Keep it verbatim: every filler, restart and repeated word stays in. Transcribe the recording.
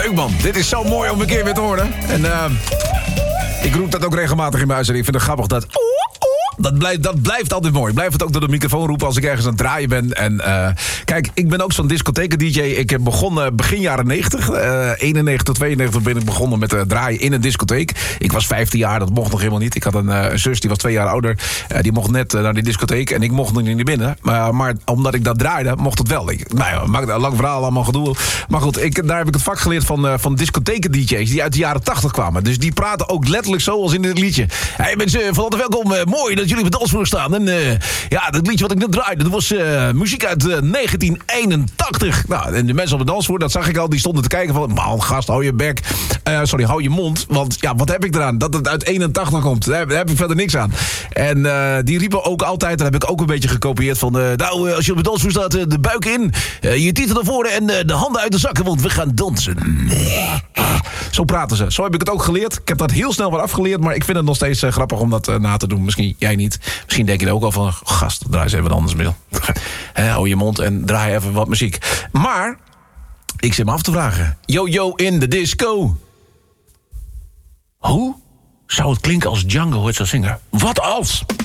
Leuk man, dit is zo mooi om een keer weer te horen. En uh, ik roep dat ook regelmatig in mijn uitzending. Ik vind het grappig dat... Dat blijft, dat blijft altijd mooi. Ik blijf het ook door de microfoon roepen als ik ergens aan het draaien ben. En uh, kijk, ik ben ook zo'n discotheken-D J. Ik heb begonnen begin jaren negentig. Uh, eenennegentig, tweeënnegentig ben ik begonnen met uh, draaien in een discotheek. Ik was vijftien jaar, dat mocht nog helemaal niet. Ik had een, uh, een zus, die was twee jaar ouder. Uh, die mocht net uh, naar die discotheek en ik mocht nog niet binnen. Uh, maar omdat ik dat draaide, mocht het wel. Ik, nou ja, maakt een lang verhaal, allemaal gedoe. Maar goed, ik, daar heb ik het vak geleerd van, uh, van discotheken-D J's die uit de jaren tachtig kwamen. Dus die praten ook letterlijk zo als in dit liedje. Hey mensen, van harte welkom. Uh, mooi dat jullie op de dansvloer staan. En uh, ja, dat liedje wat ik net draaide, dat was uh, muziek uit uh, negentien eenentachtig. Nou, en de mensen op de dansvloer, dat zag ik al, die stonden te kijken van, man, gast, hou je bek. Uh, sorry, hou je mond. Want ja, wat heb ik eraan? Dat het uit eenentachtig komt. Daar heb, daar heb ik verder niks aan. En uh, die riepen ook altijd, dat heb ik ook een beetje gekopieerd van, uh, nou, uh, als je op de dansvloer staat, uh, de buik in, uh, je titel naar voren en uh, de handen uit de zakken, want we gaan dansen. Zo praten ze. Zo heb ik het ook geleerd. Ik heb dat heel snel weer afgeleerd, maar ik vind het nog steeds uh, grappig om dat uh, na te doen. Misschien jij niet. Misschien denk je er ook al van, gast, draai eens even wat anders mee. He, hou je mond en draai even wat muziek. Maar, ik zit me af te vragen. Yo, yo, in de disco. Hoe zou het klinken als Django het zou zingen? Wat als?